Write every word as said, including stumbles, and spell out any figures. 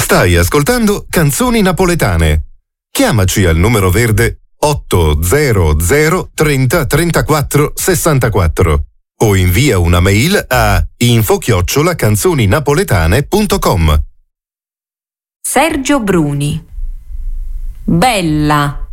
Stai ascoltando Canzoni Napoletane. Chiamaci al numero verde otto zero zero trenta trentaquattro sessantaquattro o invia una mail a info chiocciola canzoninapoletane punto com. Sergio Bruni. Bella.